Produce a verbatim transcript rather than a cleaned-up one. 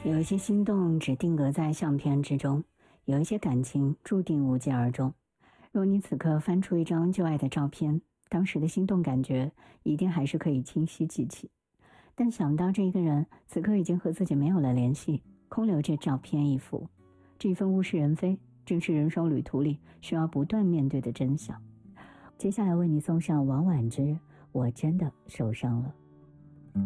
有一些心动只定格在相片之中，有一些感情注定无疾而终。若你此刻翻出一张旧爱的照片，当时的心动感觉一定还是可以清晰记起。但想到这一个人此刻已经和自己没有了联系，空留这照片一幅，这份物是人非，正是人生旅途里需要不断面对的真相。接下来为你送上王婉之《我真的受伤了》。